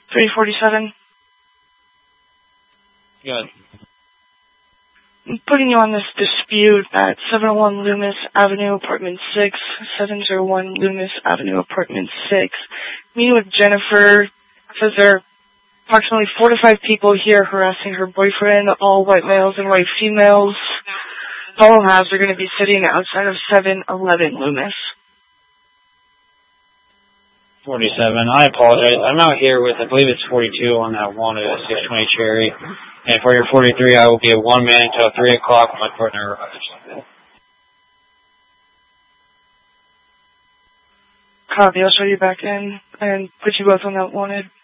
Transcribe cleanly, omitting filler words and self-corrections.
347. Good. I'm putting you on this dispute at 701 Loomis Avenue, Apartment 6, 701 Loomis Avenue, Apartment 6. Meeting with Jennifer. Says there are approximately 4 to 5 people here harassing her boyfriend, all white males and white females. All halves are going to be sitting outside of 711 Loomis. 47. I apologize. I'm out here with, I believe it's 42 on that wanted at 620 Cherry. And for your 43, I will be a one-man until 3 o'clock when my partner arrives. Copy. I'll show you back in and put you both on that wanted.